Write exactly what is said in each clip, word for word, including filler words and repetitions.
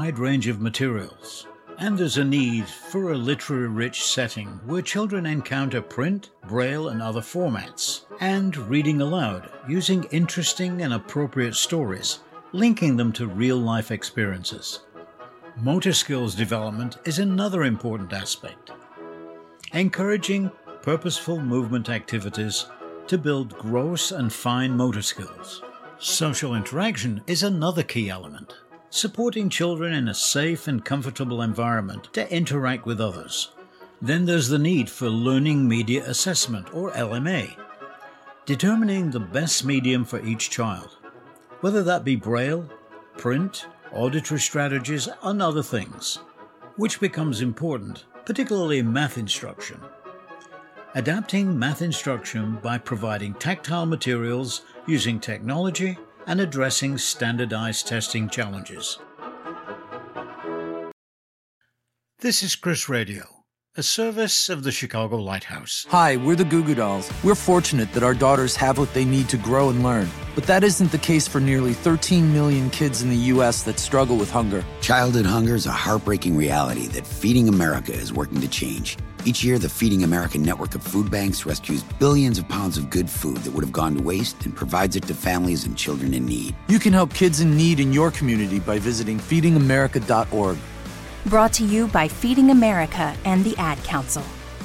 wide range of materials, and there's a need for a literary-rich setting where children encounter print, braille, and other formats, and reading aloud using interesting and appropriate stories, linking them to real-life experiences. Motor skills development is another important aspect, encouraging purposeful movement activities to build gross and fine motor skills. Social interaction is another key element, supporting children in a safe and comfortable environment to interact with others. Then there's the need for learning media assessment, or L M A, determining the best medium for each child, whether that be braille, print, auditory strategies, and other things, which becomes important, particularly in math instruction. Adapting math instruction by providing tactile materials, using technology, and addressing standardized testing challenges. This is Chris Radio, a service of the Chicago Lighthouse. Hi, we're the Goo Goo Dolls. We're fortunate that our daughters have what they need to grow and learn. But that isn't the case for nearly thirteen million kids in the U S that struggle with hunger. Childhood hunger is a heartbreaking reality that Feeding America is working to change. Each year, the Feeding America network of food banks rescues billions of pounds of good food that would have gone to waste and provides it to families and children in need. You can help kids in need in your community by visiting feeding america dot org. Brought to you by Feeding America and the Ad Council.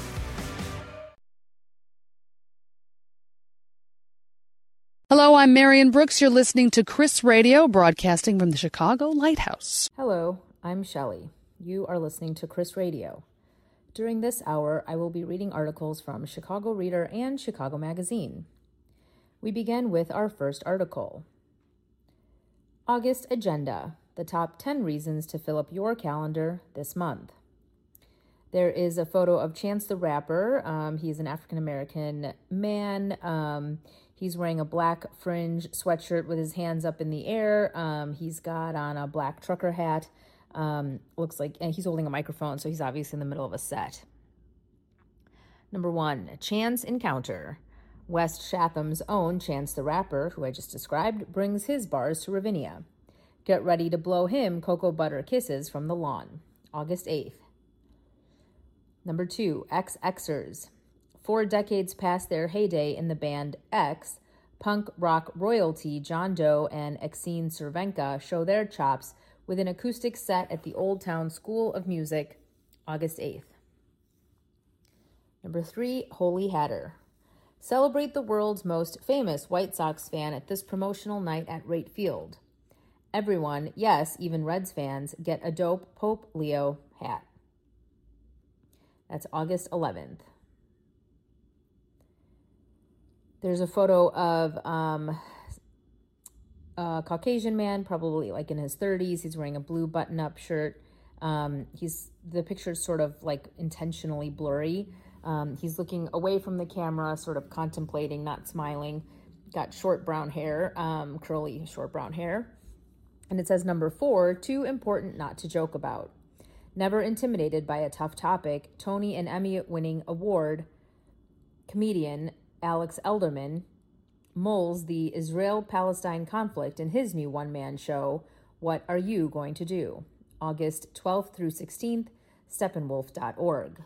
Hello, I'm Marion Brooks. You're listening to Chris Radio, broadcasting from the Chicago Lighthouse. Hello, I'm Shelley. You are listening to Chris Radio. During this hour, I will be reading articles from Chicago Reader and Chicago Magazine. We begin with our first article. August Agenda, the top ten reasons to fill up your calendar this month. There is a photo of Chance the Rapper. Um, he's an African-American man. Um, he's wearing a black fringe sweatshirt with his hands up in the air. Um, he's got on a black trucker hat. Um, looks like, and he's holding a microphone, so he's obviously in the middle of a set. Number one, Chance Encounter. West Chatham's own Chance the Rapper, who I just described, brings his bars to Ravinia. Get ready to blow him cocoa butter kisses from the lawn. August eighth. Number two, X Xers. Four decades past their heyday in the band X, punk rock royalty John Doe and Exene Cervenka show their chops with an acoustic set at the Old Town School of Music, August eighth. Number three, Holy Hatter. Celebrate the world's most famous White Sox fan at this promotional night at Rate Field. Everyone, yes, even Reds fans, get a dope Pope Leo hat. That's August eleventh. There's a photo of um, a Caucasian man, probably like in his thirties. He's wearing a blue button-up shirt. Um, he's the picture's sort of like intentionally blurry. Um, he's looking away from the camera, sort of contemplating, not smiling. Got short brown hair, um, curly short brown hair. And it says number four, too important not to joke about. Never intimidated by a tough topic, Tony and Emmy-winning award comedian Alex Elderman mulls the Israel-Palestine conflict in his new one-man show, What Are You Going to Do? August twelfth through sixteenth, steppenwolf dot org.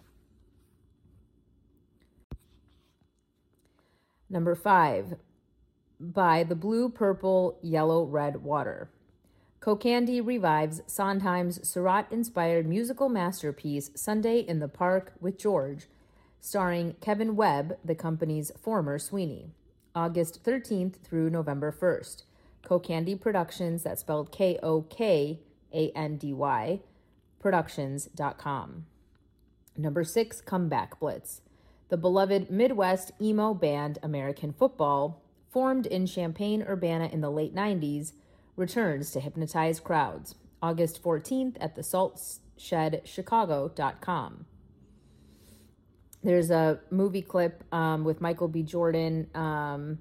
Number five, by the blue, purple, yellow, red water. Kokandy revives Sondheim's Surratt-inspired musical masterpiece Sunday in the Park with George, starring Kevin Webb, the company's former Sweeney. August thirteenth through November first. Kokandy Productions, that's spelled K O K A N D Y, productions dot com. Number six, Comeback Blitz. The beloved Midwest emo band American Football, formed in Champaign-Urbana in the late nineties, returns to hypnotize crowds. August fourteenth at the salt shed chicago dot com. There's a movie clip um, with Michael B. Jordan. Um,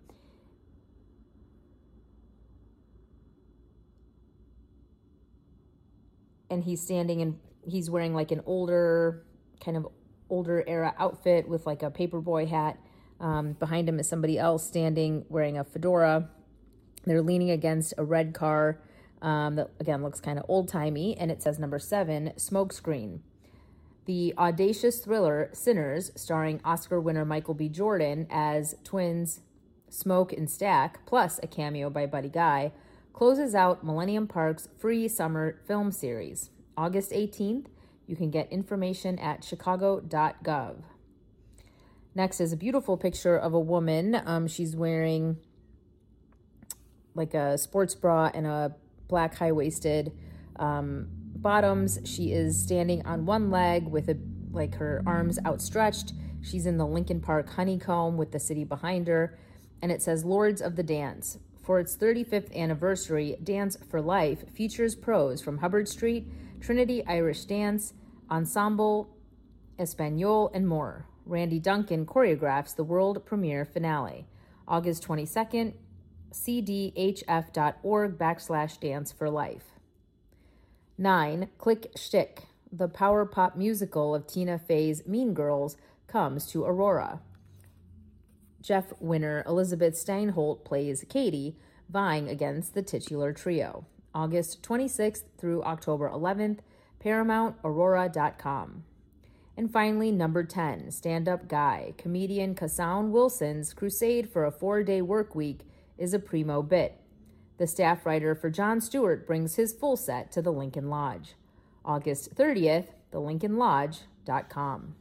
and he's standing and he's wearing like an older, kind of older era outfit with like a paperboy hat. Um, behind him is somebody else standing wearing a fedora. They're leaning against a red car. um, that, again, looks kind of old-timey, and it says number seven, Smokescreen. The audacious thriller Sinners, starring Oscar winner Michael B. Jordan as twins Smoke and Stack, plus a cameo by Buddy Guy, closes out Millennium Park's free summer film series. August eighteenth, you can get information at chicago dot gov. Next is a beautiful picture of a woman. Um, she's wearing like a sports bra and a black high-waisted um, bottoms. She is standing on one leg with a, like her arms outstretched. She's in the Lincoln Park honeycomb with the city behind her, and it says Lords of the Dance. For its thirty-fifth anniversary, Dance for Life features pros from Hubbard Street, Trinity Irish Dance, Ensemble Espanol, and more. Randy Duncan choreographs the world premiere finale. August twenty-second, c d h f dot org backslash dance for life. Nine, Click Shtick, the power pop musical of Tina Fey's Mean Girls, comes to Aurora. Jeff winner Elizabeth Steinholt plays Katie, vying against the titular trio. August twenty-sixth through October eleventh, paramount aurora dot com. And finally, number ten, Stand-Up Guy. Comedian Kasown Wilson's crusade for a four-day work week is a primo bit. The staff writer for Jon Stewart brings his full set to the Lincoln Lodge. August thirtieth, the lincoln lodge dot com.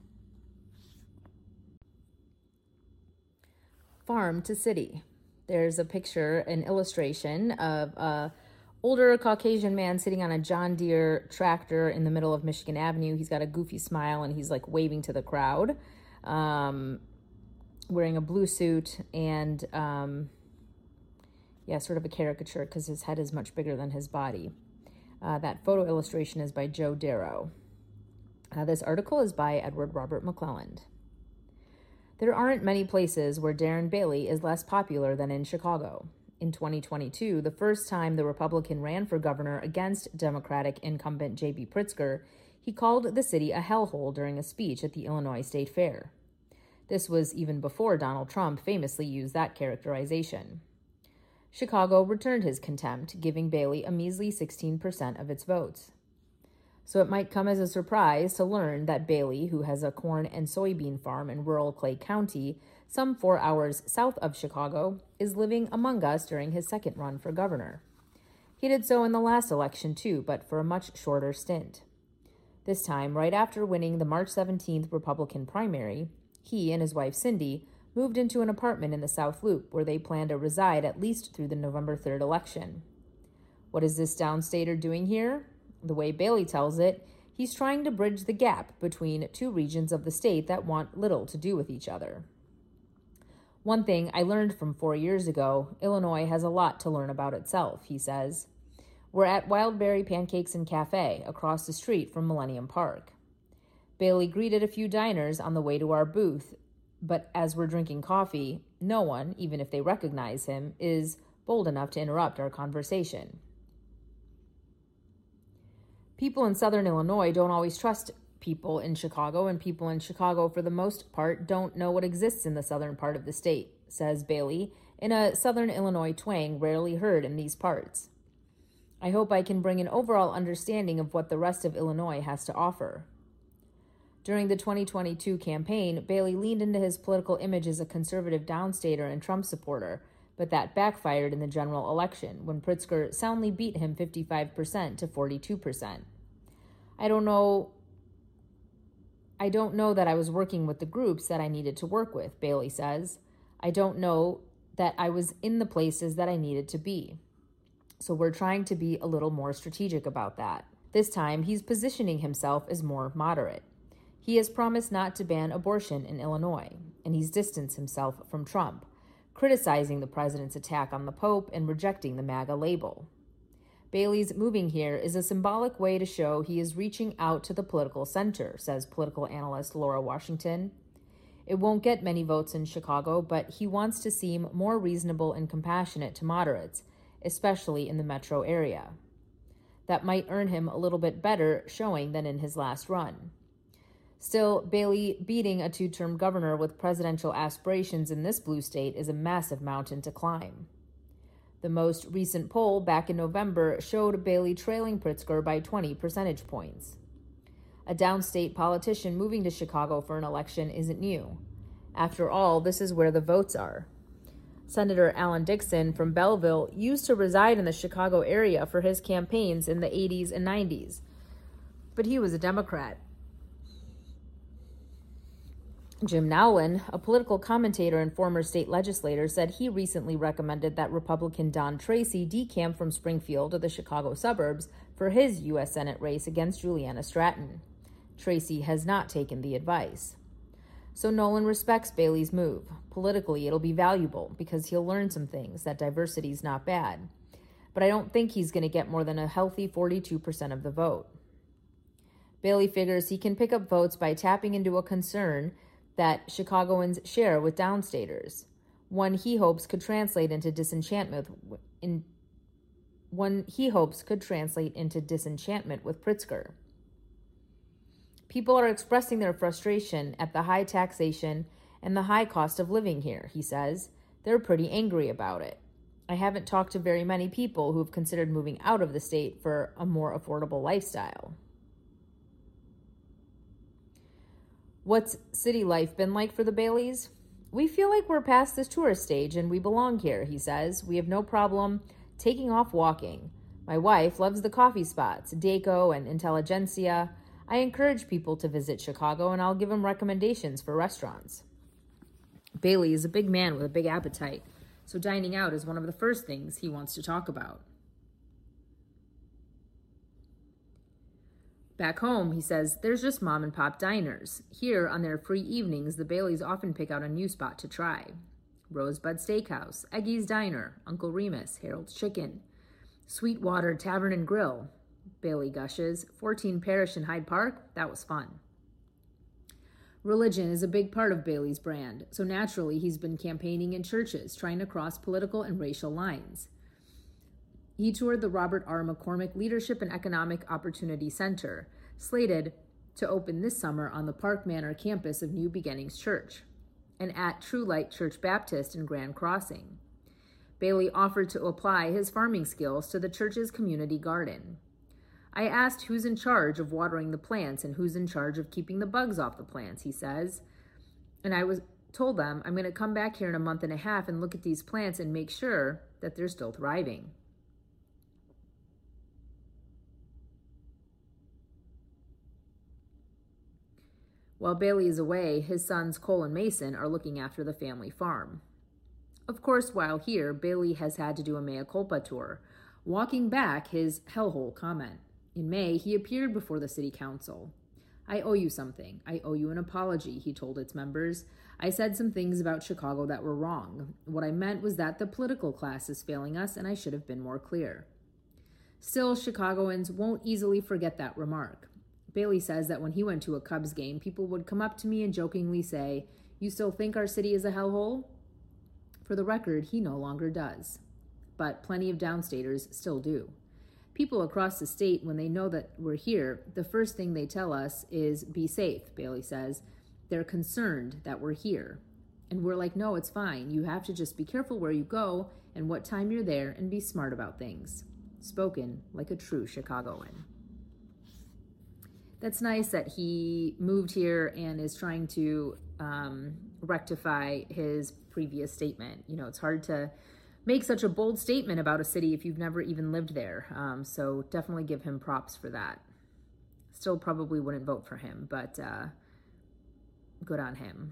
Farm to City. There's a picture, an illustration of a older Caucasian man sitting on a John Deere tractor in the middle of Michigan Avenue. He's got a goofy smile and he's like waving to the crowd, um, wearing a blue suit and um, yeah, sort of a caricature because his head is much bigger than his body. Uh, that photo illustration is by Joe Darrow. Uh, this article is by Edward Robert McClelland. There aren't many places where Darren Bailey is less popular than in Chicago. In twenty twenty-two, the first time the Republican ran for governor against Democratic incumbent J B Pritzker, he called the city a hellhole during a speech at the Illinois State Fair. This was even before Donald Trump famously used that characterization. Chicago returned his contempt, giving Bailey a measly sixteen percent of its votes. So it might come as a surprise to learn that Bailey, who has a corn and soybean farm in rural Clay County, some four hours south of Chicago, is living among us during his second run for governor. He did so in the last election too, but for a much shorter stint. This time, right after winning the March seventeenth Republican primary, he and his wife Cindy moved into an apartment in the South Loop where they plan to reside at least through the November third election. What is this downstater doing here? The way Bailey tells it, he's trying to bridge the gap between two regions of the state that want little to do with each other. One thing I learned from four years ago, Illinois has a lot to learn about itself, he says. We're at Wildberry Pancakes and Cafe, across the street from Millennium Park. Bailey greeted a few diners on the way to our booth, but as we're drinking coffee, no one, even if they recognize him, is bold enough to interrupt our conversation. People in Southern Illinois don't always trust people in Chicago, and people in Chicago, for the most part, don't know what exists in the southern part of the state, says Bailey, in a Southern Illinois twang rarely heard in these parts. I hope I can bring an overall understanding of what the rest of Illinois has to offer. During the twenty twenty-two campaign, Bailey leaned into his political image as a conservative downstater and Trump supporter, but that backfired in the general election when Pritzker soundly beat him fifty-five percent to forty-two percent. I don't know I don't know that I was working with the groups that I needed to work with, Bailey says. I don't know that I was in the places that I needed to be. So we're trying to be a little more strategic about that. This time, he's positioning himself as more moderate. He has promised not to ban abortion in Illinois, and he's distanced himself from Trump, criticizing the president's attack on the Pope and rejecting the MAGA label. Bailey's moving here is a symbolic way to show he is reaching out to the political center, says political analyst Laura Washington. It won't get many votes in Chicago, but he wants to seem more reasonable and compassionate to moderates, especially in the metro area. That might earn him a little bit better showing than in his last run. Still, Bailey beating a two-term governor with presidential aspirations in this blue state is a massive mountain to climb. The most recent poll back in November showed Bailey trailing Pritzker by twenty percentage points. A downstate politician moving to Chicago for an election isn't new. After all, this is where the votes are. Senator Alan Dixon from Belleville used to reside in the Chicago area for his campaigns in the eighties and nineties, but he was a Democrat. Jim Nowlin, a political commentator and former state legislator, said he recently recommended that Republican Don Tracy decamp from Springfield to the Chicago suburbs for his U S Senate race against Juliana Stratton. Tracy has not taken the advice. So Nolan respects Bailey's move. Politically, it'll be valuable because he'll learn some things, that diversity's not bad. But I don't think he's going to get more than a healthy forty-two percent of the vote. Bailey figures he can pick up votes by tapping into a concern that Chicagoans share with downstaters, one he hopes could translate into disenchantment in one he hopes could translate into disenchantment with Pritzker. People are expressing their frustration at the high taxation and the high cost of living here, he says. They're pretty angry about it. I haven't talked to very many people who've considered moving out of the state for a more affordable lifestyle. What's city life been like for the Baileys? We feel like we're past this tourist stage and we belong here, he says. We have no problem taking off walking. My wife loves the coffee spots, Daco and Intelligentsia. I encourage people to visit Chicago, and I'll give them recommendations for restaurants. Bailey is a big man with a big appetite, so dining out is one of the first things he wants to talk about. Back home, he says, there's just mom and pop diners. Here, on their free evenings, the Baileys often pick out a new spot to try. Rosebud Steakhouse, Eggy's Diner, Uncle Remus, Harold's Chicken, Sweetwater Tavern and Grill, Bailey gushes, fourteen Parish in Hyde Park, that was fun. Religion is a big part of Bailey's brand, so naturally he's been campaigning in churches, trying to cross political and racial lines. He toured the Robert R. McCormick Leadership and Economic Opportunity Center, slated to open this summer on the Park Manor campus of New Beginnings Church, and at True Light Church Baptist in Grand Crossing. Bailey offered to apply his farming skills to the church's community garden. I asked who's in charge of watering the plants and who's in charge of keeping the bugs off the plants, he says. And I was told them I'm going to come back here in a month and a half and look at these plants and make sure that they're still thriving. While Bailey is away, his sons Cole and Mason are looking after the family farm. Of course, while here, Bailey has had to do a mea culpa tour, walking back his hellhole comment. In May, he appeared before the city council. I owe you something. I owe you an apology, he told its members. I said some things about Chicago that were wrong. What I meant was that the political class is failing us, and I should have been more clear. Still, Chicagoans won't easily forget that remark. Bailey says that when he went to a Cubs game, people would come up to me and jokingly say, "You still think our city is a hellhole?" For the record, he no longer does. But plenty of downstaters still do. People across the state, when they know that we're here, the first thing they tell us is, be safe, Bailey says. They're concerned that we're here. And we're like, no, it's fine. You have to just be careful where you go and what time you're there and be smart about things. Spoken like a true Chicagoan. That's nice that he moved here and is trying to um, rectify his previous statement. You know, it's hard to make such a bold statement about a city if you've never even lived there. Um, so definitely give him props for that. Still probably wouldn't vote for him, but uh, good on him.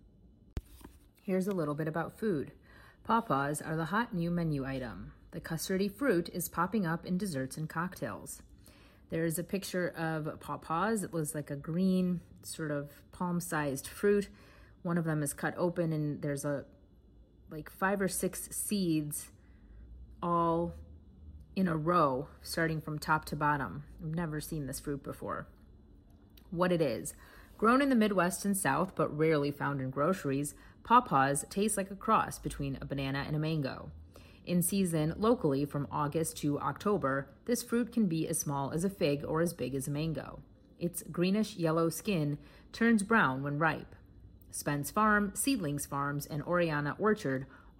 Here's a little bit about food. Pawpaws are the hot new menu item. The custardy fruit is popping up in desserts and cocktails. There's a picture of pawpaws. It looks like a green, sort of palm-sized fruit. One of them is cut open, and there's a like five or six seeds all in a row, starting from top to bottom. I've never seen this fruit before. What it is: grown in the Midwest and South, but rarely found in groceries, pawpaws taste like a cross between a banana and a mango. In season locally from August to October, this fruit can be as small as a fig or as big as a mango. Its greenish yellow skin turns brown when ripe. Spence Farm, Seedlings Farms, and Oriana Orchard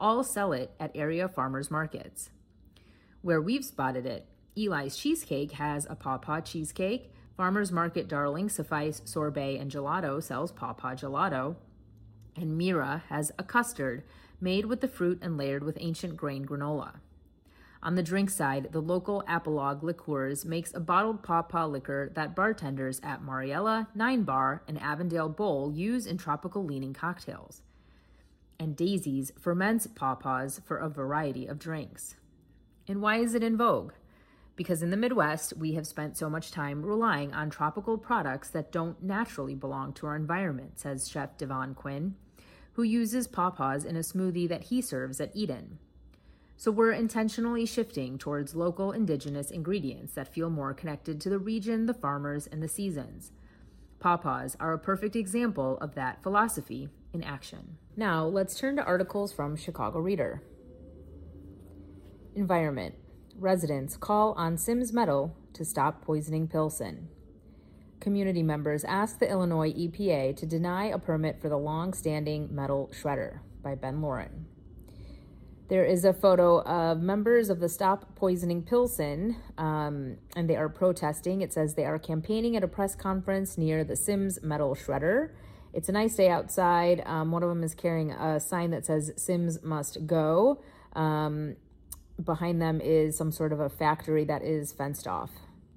all sell it at area farmers markets. Where we've spotted it, Eli's Cheesecake has a pawpaw cheesecake, Farmers Market darling Suffice Sorbet and Gelato sells pawpaw gelato, and Mira has a custard made with the fruit and layered with ancient grain granola. On the drink side, the local Apolog Liqueurs makes a bottled pawpaw liquor that bartenders at Mariella, Nine Bar, and Avondale Bowl use in tropical-leaning cocktails. And Daisy's ferments pawpaws for a variety of drinks. And why is it in vogue? Because in the Midwest, we have spent so much time relying on tropical products that don't naturally belong to our environment, says Chef Devon Quinn, who uses pawpaws in a smoothie that he serves at Eden. So we're intentionally shifting towards local indigenous ingredients that feel more connected to the region, the farmers, and the seasons. Pawpaws are a perfect example of that philosophy in action. Now, let's turn to articles from Chicago Reader. Environment. Residents call on Sims Metal to stop poisoning Pilsen. Community members ask the Illinois E P A to deny a permit for the long-standing metal shredder, by Ben Lauren. There is a photo of members of the Stop Poisoning Pilsen, um, and they are protesting. It says they are campaigning at a press conference near the Sims Metal Shredder. It's a nice day outside. Um, one of them is carrying a sign that says Sims must go. Um, behind them is some sort of a factory that is fenced off.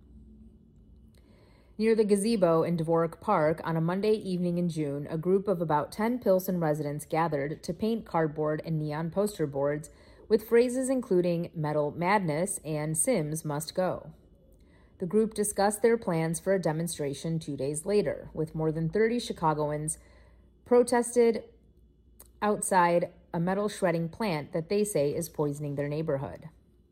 Near the gazebo in Dvorak Park on a Monday evening in June, a group of about ten Pilsen residents gathered to paint cardboard and neon poster boards with phrases including Metal Madness and Sims must go. The group discussed their plans for a demonstration two days later, with more than thirty Chicagoans protested outside a metal shredding plant that they say is poisoning their neighborhood.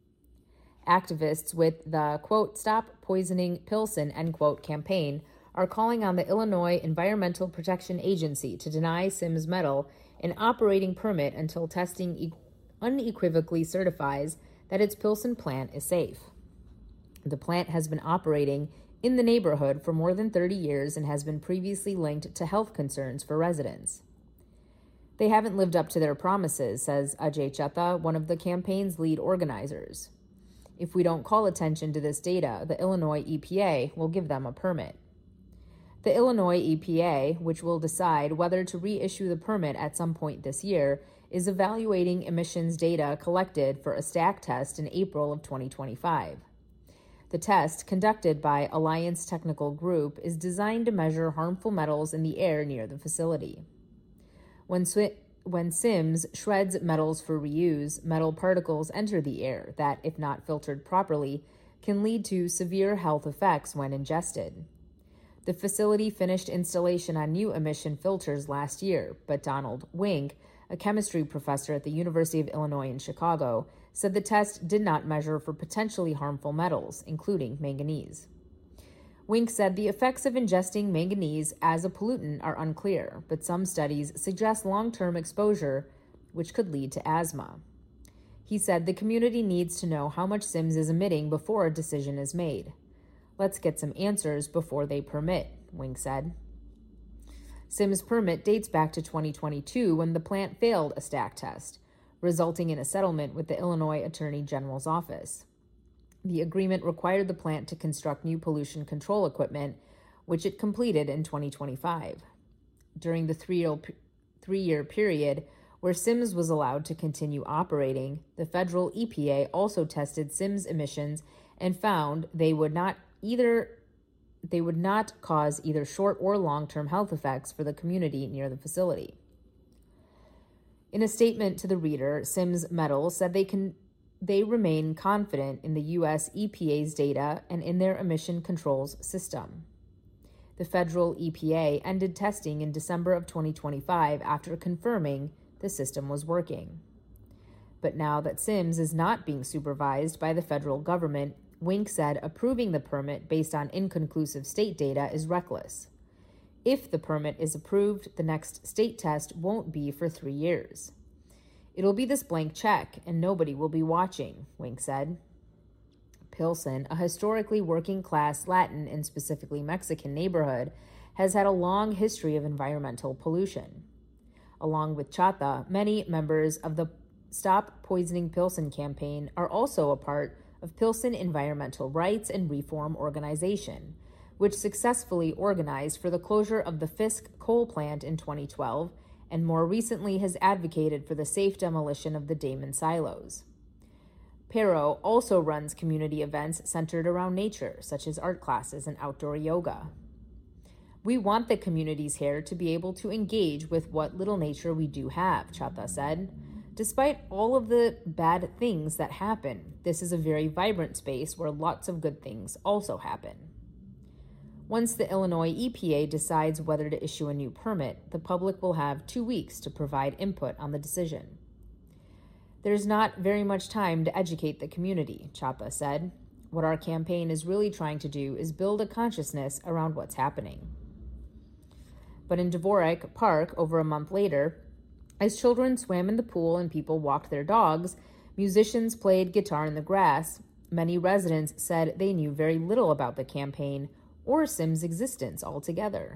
Activists with the, quote, Stop Poisoning Pilsen, end quote, campaign are calling on the Illinois Environmental Protection Agency to deny Sims Metal an operating permit until testing e- unequivocally certifies that its Pilsen plant is safe. The plant has been operating in the neighborhood for more than thirty years and has been previously linked to health concerns for residents. They haven't lived up to their promises, says Ajay Chetta, one of the campaign's lead organizers. If we don't call attention to this data, the Illinois E P A will give them a permit. The Illinois E P A, which will decide whether to reissue the permit at some point this year, is evaluating emissions data collected for a stack test in April of twenty twenty-five. The test, conducted by Alliance Technical Group, is designed to measure harmful metals in the air near the facility. When, sw- when Sims shreds metals for reuse, metal particles enter the air that, if not filtered properly, can lead to severe health effects when ingested. The facility finished installation on new emission filters last year, but Donald Wink, a chemistry professor at the University of Illinois in Chicago, said the test did not measure for potentially harmful metals, including manganese. Wink said the effects of ingesting manganese as a pollutant are unclear, but some studies suggest long-term exposure, which could lead to asthma. He said the community needs to know how much Sims is emitting before a decision is made. Let's get some answers before they permit, Wink said. Sims' permit dates back to twenty twenty-two when the plant failed a stack test, resulting in a settlement with the Illinois Attorney General's office. The agreement required the plant to construct new pollution control equipment, which it completed in twenty twenty-five. During the three-year, three-year period where Sims was allowed to continue operating, the federal E P A also tested Sims emissions and found they would not either they would not cause either short or long-term health effects for the community near the facility. In a statement to the Reader, Sims Metal said they can they remain confident in the U S E P A's data and in their emission controls system. The federal E P A ended testing in December of twenty twenty-five after confirming the system was working. But now that Sims is not being supervised by the federal government, Wink said approving the permit based on inconclusive state data is reckless. If the permit is approved, the next state test won't be for three years. It'll be this blank check, and nobody will be watching, Wink said. Pilsen, a historically working-class Latin and specifically Mexican neighborhood, has had a long history of environmental pollution. Along with Chata, many members of the Stop Poisoning Pilsen campaign are also a part of Pilsen Environmental Rights and Reform Organization, which successfully organized for the closure of the Fisk coal plant in twenty twelve and more recently has advocated for the safe demolition of the Daman silos. Pero also runs community events centered around nature, such as art classes and outdoor yoga. We want the communities here to be able to engage with what little nature we do have, Chata said. Despite all of the bad things that happen, this is a very vibrant space where lots of good things also happen. Once the Illinois E P A decides whether to issue a new permit, the public will have two weeks to provide input on the decision. There's not very much time to educate the community, Chapa said. What our campaign is really trying to do is build a consciousness around what's happening. But in Dvorak Park, over a month later, as children swam in the pool and people walked their dogs, musicians played guitar in the grass, many residents said they knew very little about the campaign or Sim's existence altogether.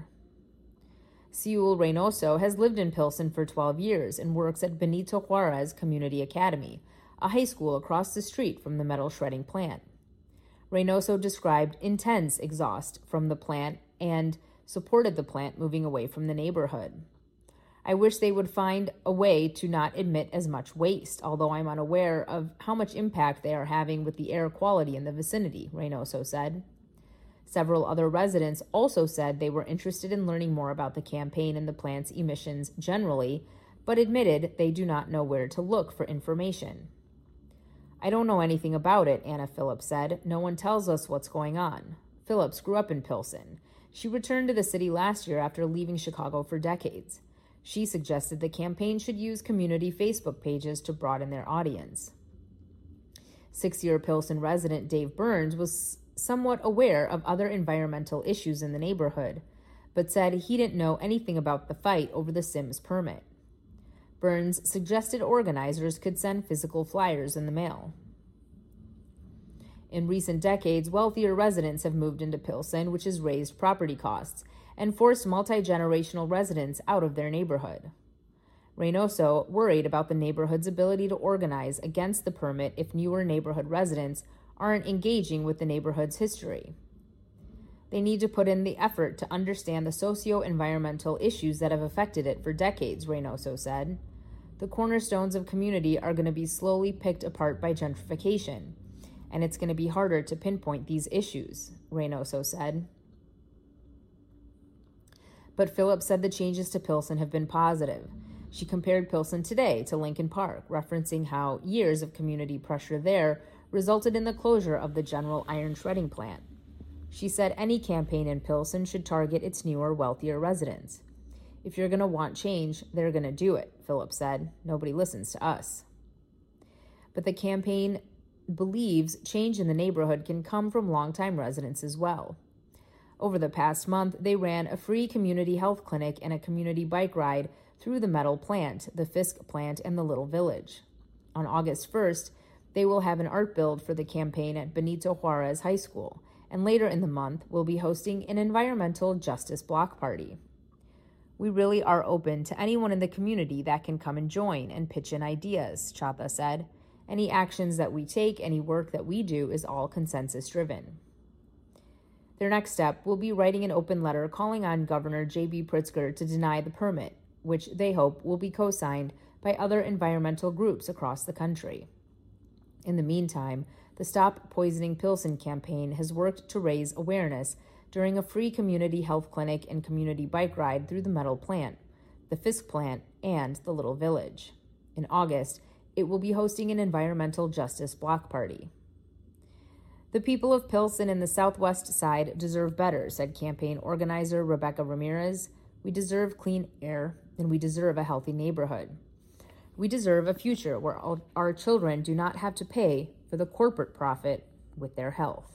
Siul Reynoso has lived in Pilsen for twelve years and works at Benito Juarez Community Academy, a high school across the street from the metal shredding plant. Reynoso described intense exhaust from the plant and supported the plant moving away from the neighborhood. I wish they would find a way to not emit as much waste, although I'm unaware of how much impact they are having with the air quality in the vicinity, Reynoso said. Several other residents also said they were interested in learning more about the campaign and the plant's emissions generally, but admitted they do not know where to look for information. I don't know anything about it, Anna Phillips said. No one tells us what's going on. Phillips grew up in Pilsen. She returned to the city last year after leaving Chicago for decades. She suggested the campaign should use community Facebook pages to broaden their audience. Six-year Pilsen resident Dave Burns was somewhat aware of other environmental issues in the neighborhood, but said he didn't know anything about the fight over the Sims permit. Burns suggested organizers could send physical flyers in the mail. In recent decades, wealthier residents have moved into Pilsen, which has raised property costs and forced multi-generational residents out of their neighborhood. Reynoso worried about the neighborhood's ability to organize against the permit if newer neighborhood residents aren't engaging with the neighborhood's history. They need to put in the effort to understand the socio-environmental issues that have affected it for decades, Reynoso said. The cornerstones of community are going to be slowly picked apart by gentrification, and it's going to be harder to pinpoint these issues, Reynoso said. But Phillips said the changes to Pilsen have been positive. She compared Pilsen today to Lincoln Park, referencing how years of community pressure there resulted in the closure of the General Iron Shredding Plant. She said any campaign in Pilsen should target its newer, wealthier residents. If you're going to want change, they're going to do it, Phillips said. Nobody listens to us. But the campaign believes change in the neighborhood can come from longtime residents as well. Over the past month, they ran a free community health clinic and a community bike ride through the metal plant, the Fisk plant, and the Little Village. On August first, they will have an art build for the campaign at Benito Juarez High School, and later in the month, we'll be hosting an environmental justice block party. We really are open to anyone in the community that can come and join and pitch in ideas, Chapa said. Any actions that we take, any work that we do is all consensus-driven. Their next step will be writing an open letter calling on Governor J B Pritzker to deny the permit, which they hope will be co-signed by other environmental groups across the country. In the meantime, the Stop Poisoning Pilsen campaign has worked to raise awareness during a free community health clinic and community bike ride through the metal plant, the Fisk plant, and the Little Village. In August, it will be hosting an environmental justice block party. The people of Pilsen and the southwest side deserve better, said campaign organizer Rebecca Ramirez. We deserve clean air, and we deserve a healthy neighborhood. We deserve a future where our children do not have to pay for the corporate profit with their health.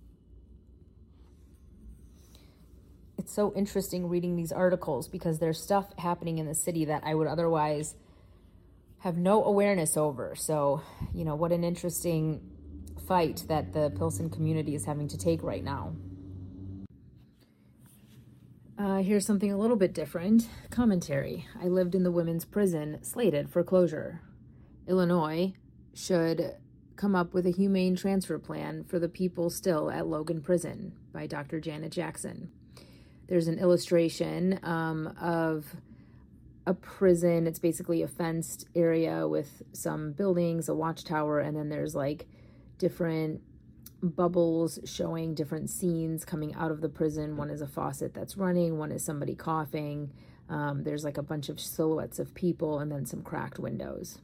It's so interesting reading these articles because there's stuff happening in the city that I would otherwise have no awareness over. So, you know, what an interesting fight that the Pilsen community is having to take right now. Uh, here's something a little bit different. Commentary. I lived in the women's prison, slated for closure. Illinois should come up with a humane transfer plan for the people still at Logan Prison by Doctor Janet Jackson. There's an illustration um, of a prison. It's basically a fenced area with some buildings, a watchtower, and then there's like different bubbles showing different scenes coming out of the prison. One is a faucet that's running, one is somebody coughing. Um, there's like a bunch of silhouettes of people and then some cracked windows.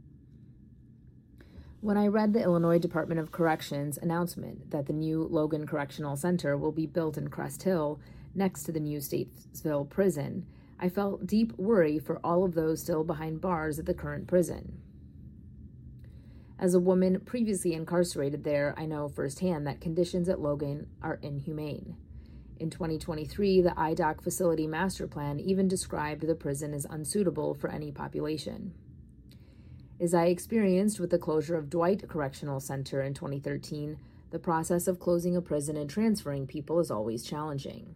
When I read the Illinois Department of Corrections announcement that the new Logan Correctional Center will be built in Crest Hill next to the new Statesville prison, I felt deep worry for all of those still behind bars at the current prison. As a woman previously incarcerated there, I know firsthand that conditions at Logan are inhumane. In twenty twenty-three, the I D O C facility master plan even described the prison as unsuitable for any population. As I experienced with the closure of Dwight Correctional Center in twenty thirteen, the process of closing a prison and transferring people is always challenging.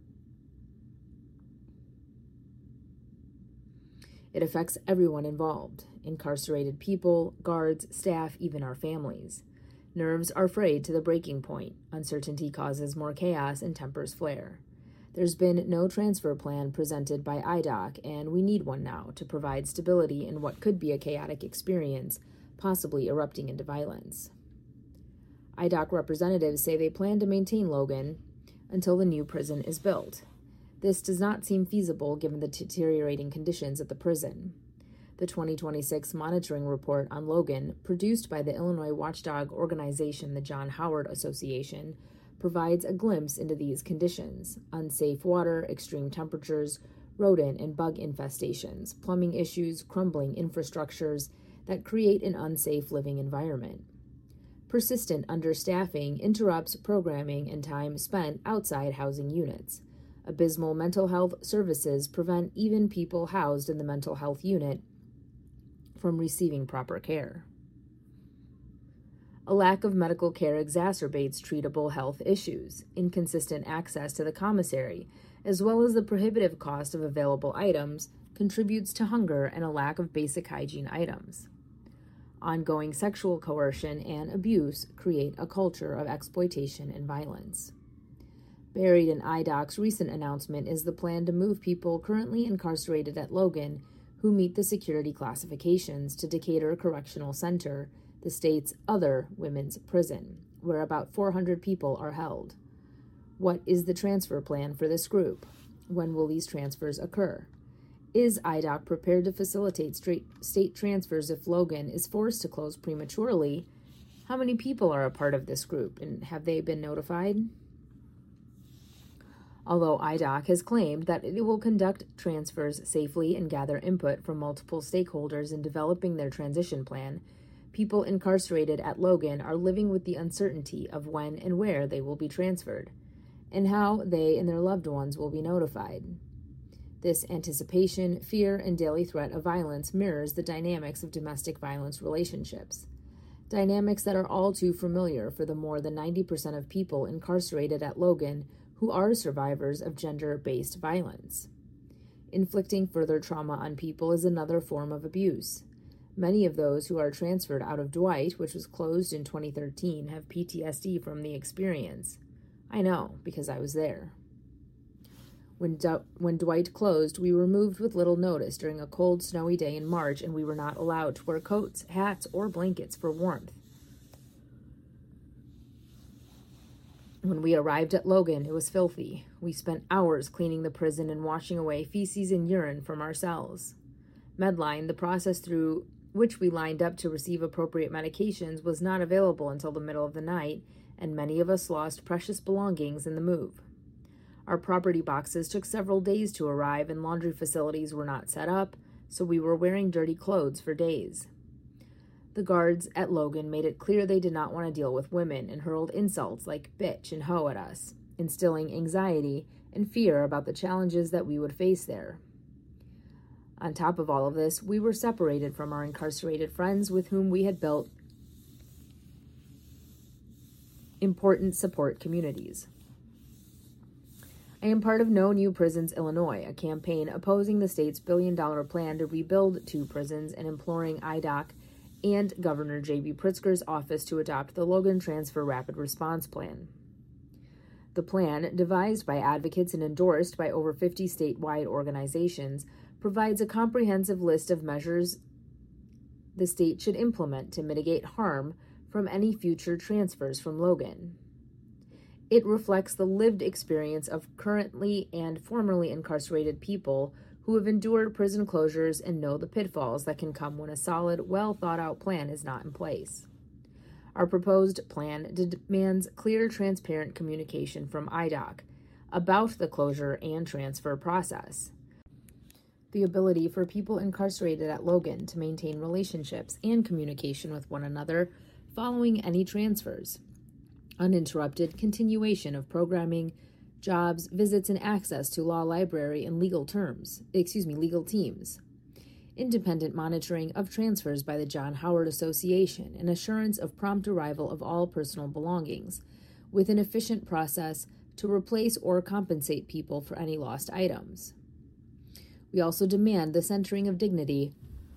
It affects everyone involved: incarcerated people, guards, staff, even our families. Nerves are frayed to the breaking point. Uncertainty causes more chaos and tempers flare. There's been no transfer plan presented by I D O C, and we need one now to provide stability in what could be a chaotic experience, possibly erupting into violence. I D O C representatives say they plan to maintain Logan until the new prison is built. This does not seem feasible given the deteriorating conditions at the prison. The twenty twenty-six monitoring report on Logan, produced by the Illinois watchdog organization the John Howard Association, provides a glimpse into these conditions: unsafe water, extreme temperatures, rodent and bug infestations, plumbing issues, crumbling infrastructures that create an unsafe living environment. Persistent understaffing interrupts programming and time spent outside housing units. Abysmal mental health services prevent even people housed in the mental health unit from receiving proper care. A lack of medical care exacerbates treatable health issues. Inconsistent access to the commissary, as well as the prohibitive cost of available items, contributes to hunger and a lack of basic hygiene items. Ongoing sexual coercion and abuse create a culture of exploitation and violence. Buried in I D O C's recent announcement is the plan to move people currently incarcerated at Logan who meet the security classifications to Decatur Correctional Center, the state's other women's prison, where about four hundred people are held. What is the transfer plan for this group? When will these transfers occur? Is I D O C prepared to facilitate straight state transfers if Logan is forced to close prematurely? How many people are a part of this group, and have they been notified? Although I D O C has claimed that it will conduct transfers safely and gather input from multiple stakeholders in developing their transition plan, people incarcerated at Logan are living with the uncertainty of when and where they will be transferred, and how they and their loved ones will be notified. This anticipation, fear, and daily threat of violence mirrors the dynamics of domestic violence relationships, dynamics that are all too familiar for the more than ninety percent of people incarcerated at Logan who are survivors of gender-based violence. Inflicting further trauma on people is another form of abuse. Many of those who are transferred out of Dwight, which was closed in twenty thirteen, have P T S D from the experience. I know, because I was there. When, du- when Dwight closed, we were moved with little notice during a cold, snowy day in March, and we were not allowed to wear coats, hats, or blankets for warmth. When we arrived at Logan, it was filthy. We spent hours cleaning the prison and washing away feces and urine from our cells. Medline, the process through which we lined up to receive appropriate medications, was not available until the middle of the night, and many of us lost precious belongings in the move. Our property boxes took several days to arrive, and laundry facilities were not set up, so we were wearing dirty clothes for days. The guards at Logan made it clear they did not want to deal with women and hurled insults like bitch and hoe at us, instilling anxiety and fear about the challenges that we would face there. On top of all of this, we were separated from our incarcerated friends with whom we had built important support communities. I am part of No New Prisons Illinois, a campaign opposing the state's billion-dollar plan to rebuild two prisons and imploring I D O C and Governor J B Pritzker's office to adopt the Logan Transfer Rapid Response Plan. The plan, devised by advocates and endorsed by over fifty statewide organizations, provides a comprehensive list of measures the state should implement to mitigate harm from any future transfers from Logan. It reflects the lived experience of currently and formerly incarcerated people who have endured prison closures and know the pitfalls that can come when a solid, well-thought-out plan is not in place. Our proposed plan demands clear, transparent communication from I D O C about the closure and transfer process, the ability for people incarcerated at Logan to maintain relationships and communication with one another following any transfers, uninterrupted continuation of programming, jobs, visits, and access to law library and legal terms, excuse me, legal teams, independent monitoring of transfers by the John Howard Association, and assurance of prompt arrival of all personal belongings, with an efficient process to replace or compensate people for any lost items. We also demand the centering of dignity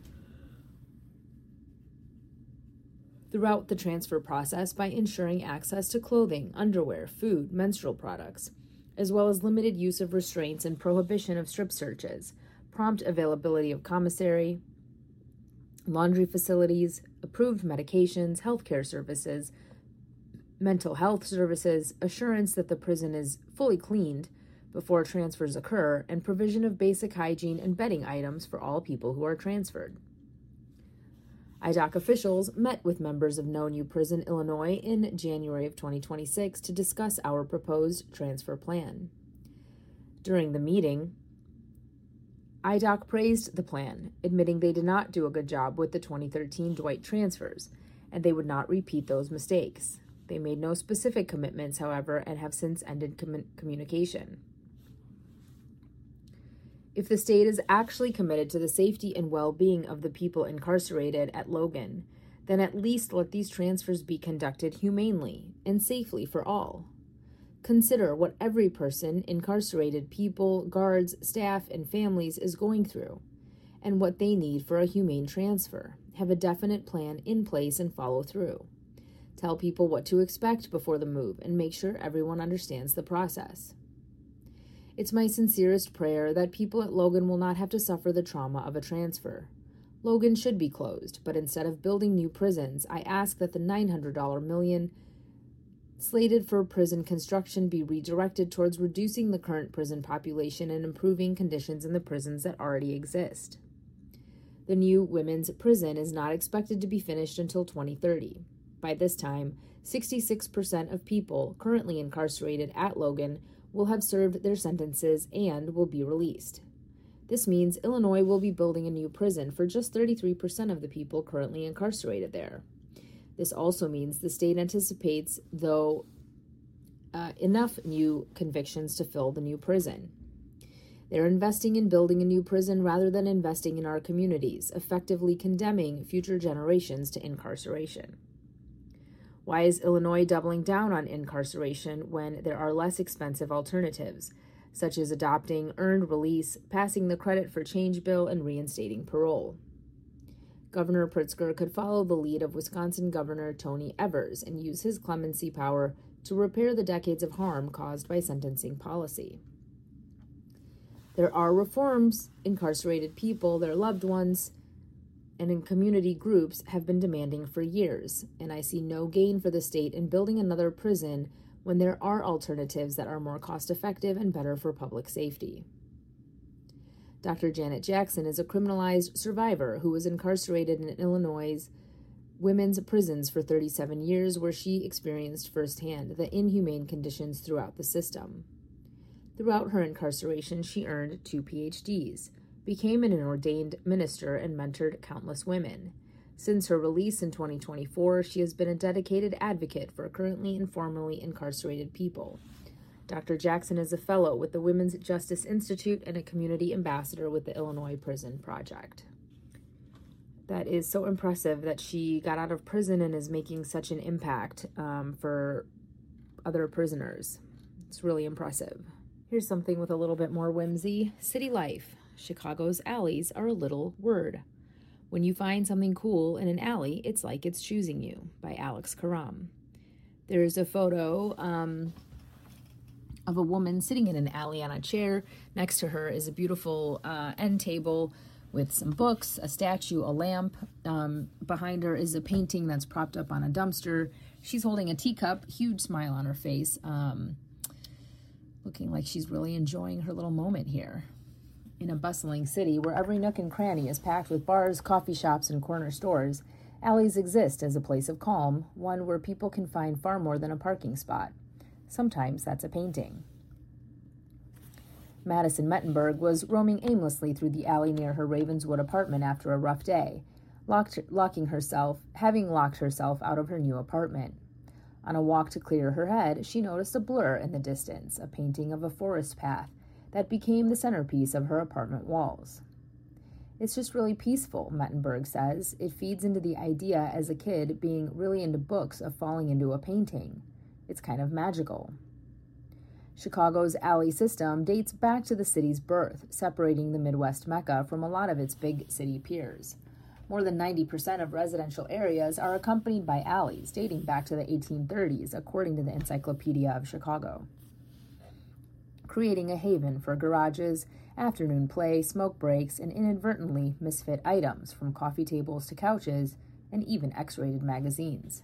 throughout the transfer process by ensuring access to clothing, underwear, food, menstrual products, as well as limited use of restraints and prohibition of strip searches, prompt availability of commissary, laundry facilities, approved medications, healthcare services, mental health services, assurance that the prison is fully cleaned before transfers occur, and provision of basic hygiene and bedding items for all people who are transferred. I D O C officials met with members of No New Prison Illinois in January of twenty twenty-six to discuss our proposed transfer plan. During the meeting, I D O C praised the plan, admitting they did not do a good job with the twenty thirteen Dwight transfers, and they would not repeat those mistakes. They made no specific commitments, however, and have since ended com- communication. If the state is actually committed to the safety and well-being of the people incarcerated at Logan, then at least let these transfers be conducted humanely and safely for all. Consider what every person, incarcerated people, guards, staff, and families is going through, and what they need for a humane transfer. Have a definite plan in place and follow through. Tell people what to expect before the move and make sure everyone understands the process. It's my sincerest prayer that people at Logan will not have to suffer the trauma of a transfer. Logan should be closed, but instead of building new prisons, I ask that the nine hundred million dollars slated for prison construction be redirected towards reducing the current prison population and improving conditions in the prisons that already exist. The new women's prison is not expected to be finished until twenty thirty. By this time, sixty-six percent of people currently incarcerated at Logan will have served their sentences and will be released. This means Illinois will be building a new prison for just thirty-three percent of the people currently incarcerated there. This also means the state anticipates, though, uh, enough new convictions to fill the new prison. They're investing in building a new prison rather than investing in our communities, effectively condemning future generations to incarceration. Why is Illinois doubling down on incarceration when there are less expensive alternatives, such as adopting earned release, passing the credit for change bill, and reinstating parole? Governor Pritzker could follow the lead of Wisconsin Governor Tony Evers and use his clemency power to repair the decades of harm caused by sentencing policy. There are reforms incarcerated people, their loved ones, and in community groups have been demanding for years, and I see no gain for the state in building another prison when there are alternatives that are more cost-effective and better for public safety. Doctor Janet Jackson is a criminalized survivor who was incarcerated in Illinois' women's prisons for thirty-seven years, where she experienced firsthand the inhumane conditions throughout the system. Throughout her incarceration, she earned two P H Ds, became an ordained minister, and mentored countless women. Since her release in twenty twenty-four, she has been a dedicated advocate for currently and formerly incarcerated people. Doctor Jackson is a fellow with the Women's Justice Institute and a community ambassador with the Illinois Prison Project. That is so impressive that she got out of prison and is making such an impact um, for other prisoners. It's really impressive. Here's something with a little bit more whimsy. City life. Chicago's alleys are a little word. When you find something cool in an alley, it's like it's choosing you, by Alex Karam. There's a photo um, of a woman sitting in an alley on a chair. Next to her is a beautiful uh, end table with some books, a statue, a lamp. Um, behind her is a painting that's propped up on a dumpster. She's holding a teacup, huge smile on her face, um, looking like she's really enjoying her little moment here. In a bustling city where every nook and cranny is packed with bars, coffee shops, and corner stores, alleys exist as a place of calm, one where people can find far more than a parking spot. Sometimes that's a painting. Madison Mettenberg was roaming aimlessly through the alley near her Ravenswood apartment after a rough day, locked, locking herself, having locked herself out of her new apartment. On a walk to clear her head, she noticed a blur in the distance, a painting of a forest path that became the centerpiece of her apartment walls. It's just really peaceful, Mettenberg says. It feeds into the idea as a kid being really into books of falling into a painting. It's kind of magical. Chicago's alley system dates back to the city's birth, separating the Midwest Mecca from a lot of its big city peers. More than ninety percent of residential areas are accompanied by alleys dating back to the eighteen thirties, according to the Encyclopedia of Chicago, creating a haven for garages, afternoon play, smoke breaks, and inadvertently misfit items, from coffee tables to couches, and even X-rated magazines.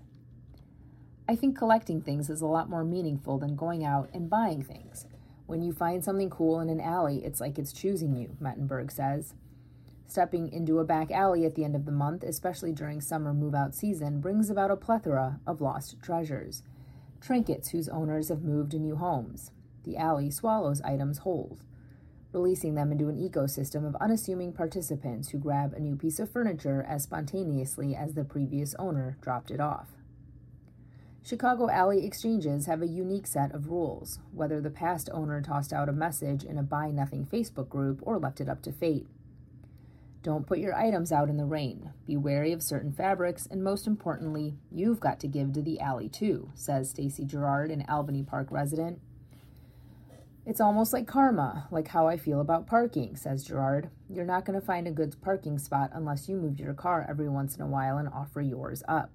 I think collecting things is a lot more meaningful than going out and buying things. When you find something cool in an alley, it's like it's choosing you, Mettenberg says. Stepping into a back alley at the end of the month, especially during summer move-out season, brings about a plethora of lost treasures. Trinkets whose owners have moved to new homes. The alley swallows items whole, releasing them into an ecosystem of unassuming participants who grab a new piece of furniture as spontaneously as the previous owner dropped it off. Chicago alley exchanges have a unique set of rules, whether the past owner tossed out a message in a Buy Nothing Facebook group or left it up to fate. Don't put your items out in the rain. Be wary of certain fabrics, and most importantly, you've got to give to the alley too, says Stacy Gerard, an Albany Park resident. It's almost like karma, like how I feel about parking, says Gerard. You're not going to find a good parking spot unless you move your car every once in a while and offer yours up.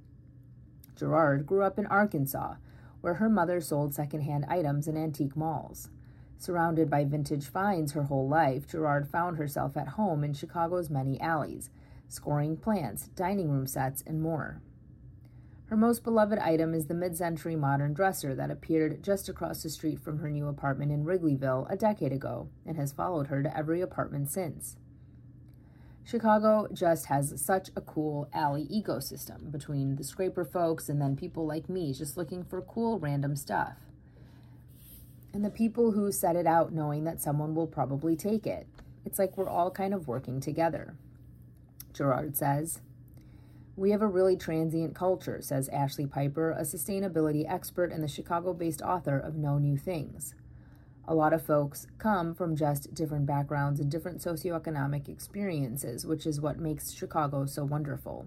Gerard grew up in Arkansas, where her mother sold secondhand items in antique malls. Surrounded by vintage finds her whole life, Gerard found herself at home in Chicago's many alleys, scoring plants, dining room sets, and more. Her most beloved item is the mid-century modern dresser that appeared just across the street from her new apartment in Wrigleyville a decade ago and has followed her to every apartment since. Chicago just has such a cool alley ecosystem between the scraper folks and then people like me just looking for cool random stuff. And the people who set it out knowing that someone will probably take it. It's like we're all kind of working together. Gerard says, "We have a really transient culture," says Ashley Piper, a sustainability expert and the Chicago-based author of No New Things. A lot of folks come from just different backgrounds and different socioeconomic experiences, which is what makes Chicago so wonderful.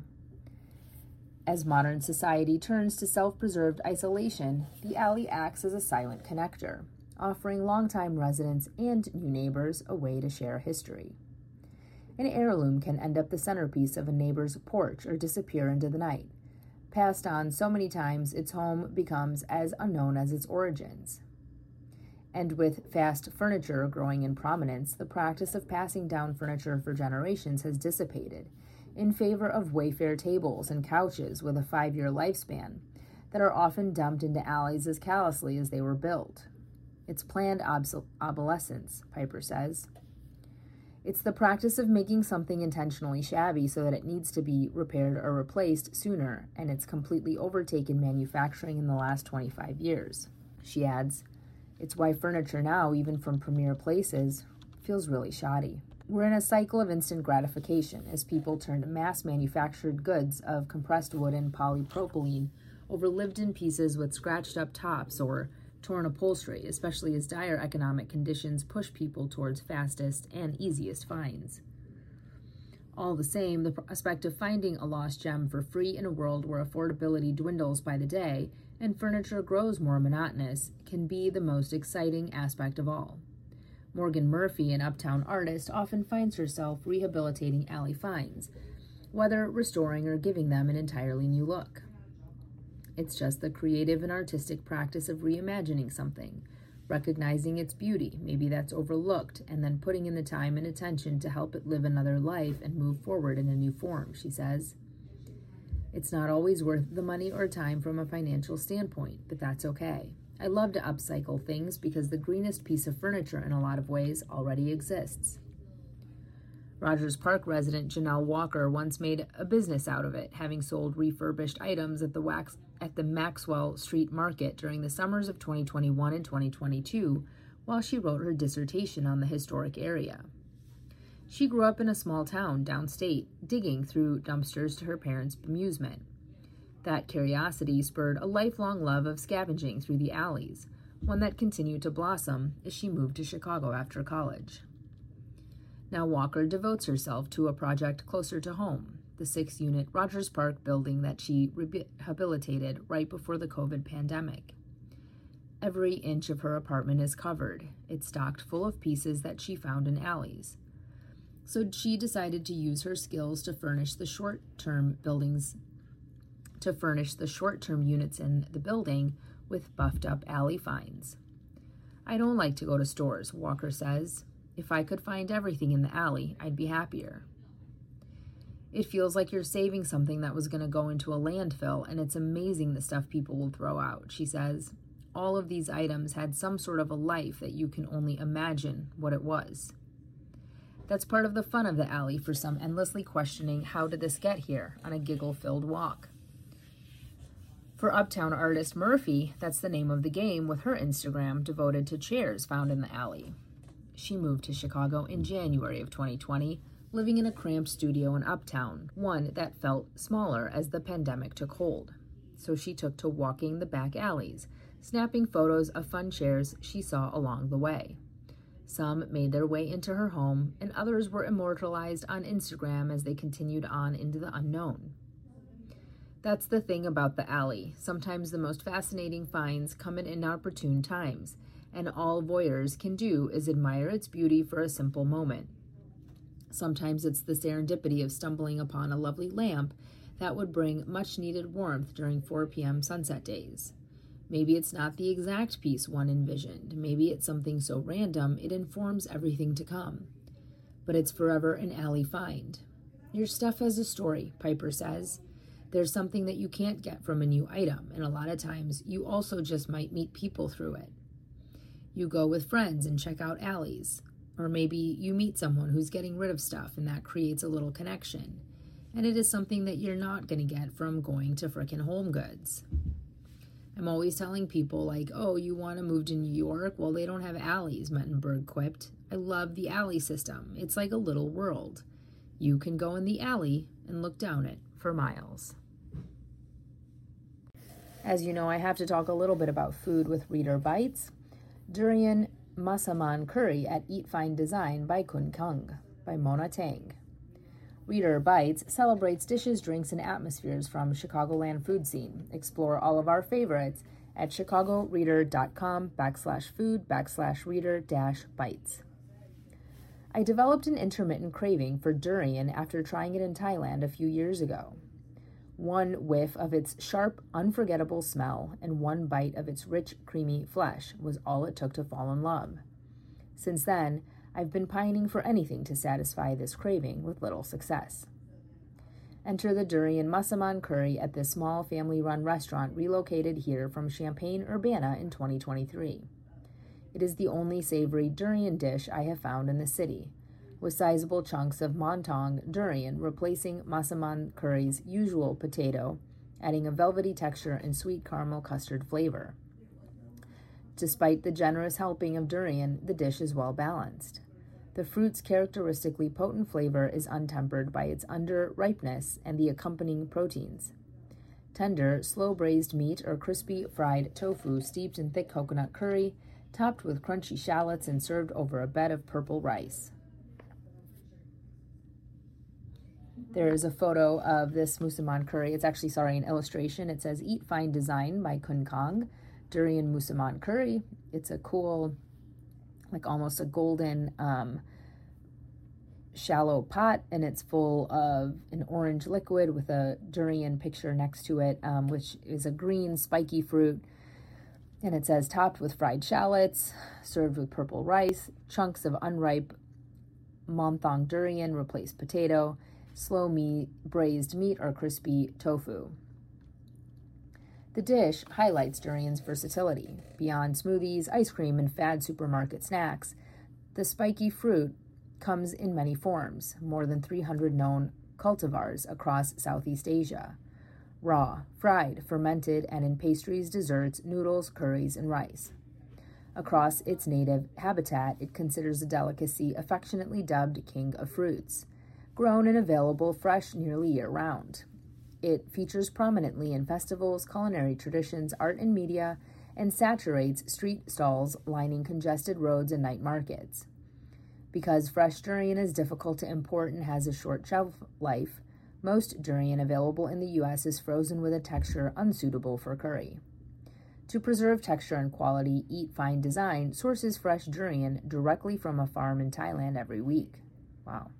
As modern society turns to self-preserved isolation, the alley acts as a silent connector, offering longtime residents and new neighbors a way to share history. An heirloom can end up the centerpiece of a neighbor's porch or disappear into the night. Passed on so many times, its home becomes as unknown as its origins. And with fast furniture growing in prominence, the practice of passing down furniture for generations has dissipated in favor of Wayfair tables and couches with a five-year lifespan that are often dumped into alleys as callously as they were built. It's planned obs- obsolescence, Piper says. It's the practice of making something intentionally shabby so that it needs to be repaired or replaced sooner, and it's completely overtaken manufacturing in the last twenty-five years. She adds, "It's why furniture now, even from premier places, feels really shoddy." We're in a cycle of instant gratification as people turn to mass-manufactured goods of compressed wood and polypropylene over lived-in pieces with scratched-up tops or torn upholstery, especially as dire economic conditions push people towards fastest and easiest finds. All the same, the prospect of finding a lost gem for free in a world where affordability dwindles by the day and furniture grows more monotonous can be the most exciting aspect of all. Morgan Murphy, an uptown artist, often finds herself rehabilitating alley finds, whether restoring or giving them an entirely new look. It's just the creative and artistic practice of reimagining something, recognizing its beauty, maybe that's overlooked, and then putting in the time and attention to help it live another life and move forward in a new form, she says. It's not always worth the money or time from a financial standpoint, but that's okay. I love to upcycle things because the greenest piece of furniture in a lot of ways already exists. Rogers Park resident Janelle Walker once made a business out of it, having sold refurbished items at the wax, at the Maxwell Street Market during the summers of twenty twenty-one and twenty twenty-two while she wrote her dissertation on the historic area. She grew up in a small town downstate, digging through dumpsters to her parents' amusement. That curiosity spurred a lifelong love of scavenging through the alleys, one that continued to blossom as she moved to Chicago after college. Now Walker devotes herself to a project closer to home, the six-unit Rogers Park building that she rehabilitated right before the COVID pandemic. Every inch of her apartment is covered. It's stocked full of pieces that she found in alleys. So she decided to use her skills to furnish the short-term buildings to furnish the short-term units in the building with buffed-up alley finds. I don't like to go to stores, Walker says. If I could find everything in the alley, I'd be happier. It feels like you're saving something that was going to go into a landfill, and it's amazing the stuff people will throw out, she says. All of these items had some sort of a life that you can only imagine what it was. That's part of the fun of the alley for some endlessly questioning how did this get here on a giggle-filled walk. For uptown artist Murphy, that's the name of the game with her Instagram devoted to chairs found in the alley. She moved to Chicago in January of twenty twenty, living in a cramped studio in Uptown, one that felt smaller as the pandemic took hold. So she took to walking the back alleys, snapping photos of fun chairs she saw along the way. Some made their way into her home, and others were immortalized on Instagram as they continued on into the unknown. That's the thing about the alley. Sometimes the most fascinating finds come in inopportune times, and all voyeurs can do is admire its beauty for a simple moment. Sometimes it's the serendipity of stumbling upon a lovely lamp that would bring much-needed warmth during four p.m. sunset days. Maybe it's not the exact piece one envisioned. Maybe it's something so random it informs everything to come. But it's forever an alley find. Your stuff has a story, Piper says. There's something that you can't get from a new item, and a lot of times you also just might meet people through it. You go with friends and check out alleys, or maybe you meet someone who's getting rid of stuff and that creates a little connection, and it is something that you're not going to get from going to frickin' Home Goods. I'm always telling people like, oh, you want to move to New York? Well, they don't have alleys, Mettenberg quipped. I love the alley system. It's like a little world. You can go in the alley and look down it for miles. As you know, I have to talk a little bit about food with Reader Bites. Durian Massaman Curry at Eat Fine Design by Kun Kung by Mona Tang. Reader Bites celebrates dishes, drinks, and atmospheres from Chicagoland food scene. Explore all of our favorites at chicagoreader.com backslash food backslash reader dash bites. I developed an intermittent craving for durian after trying it in Thailand a few years ago. One whiff of its sharp, unforgettable smell and one bite of its rich, creamy flesh was all it took to fall in love. Since then, I've been pining for anything to satisfy this craving with little success. Enter the durian Massaman curry at this small family-run restaurant relocated here from Champaign-Urbana in twenty twenty-three. It is the only savory durian dish I have found in the city, with sizable chunks of montong durian replacing Massaman curry's usual potato, adding a velvety texture and sweet caramel custard flavor. Despite the generous helping of durian, the dish is well balanced. The fruit's characteristically potent flavor is untempered by its under-ripeness and the accompanying proteins. Tender, slow-braised meat or crispy fried tofu steeped in thick coconut curry, topped with crunchy shallots and served over a bed of purple rice. There is a photo of this Massaman curry. It's actually, sorry, an illustration. It says, Eat Fine Design by Kun Kong, Durian Massaman curry. It's a cool like almost a golden um, shallow pot, and it's full of an orange liquid with a durian picture next to it, um, which is a green spiky fruit. And it says topped with fried shallots, served with purple rice, chunks of unripe monthong durian replace potato, slow meat, braised meat, or crispy tofu. The dish highlights durian's versatility. Beyond smoothies, ice cream, and fad supermarket snacks, the spiky fruit comes in many forms, more than three hundred known cultivars across Southeast Asia. Raw, fried, fermented, and in pastries, desserts, noodles, curries, and rice. Across its native habitat, it considers a delicacy affectionately dubbed King of Fruits, grown and available fresh nearly year-round. It features prominently in festivals, culinary traditions, art and media, and saturates street stalls lining congested roads and night markets. Because fresh durian is difficult to import and has a short shelf life, most durian available in the U S is frozen with a texture unsuitable for curry. To preserve texture and quality, Eat Fine Design sources fresh durian directly from a farm in Thailand every week. Wow.